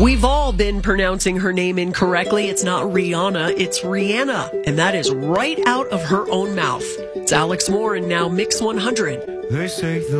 We've all been pronouncing her name incorrectly. It's not Rihanna, it's Rihanna. And that is right out of her own mouth. It's Alex Moore and now Mix 100. They say the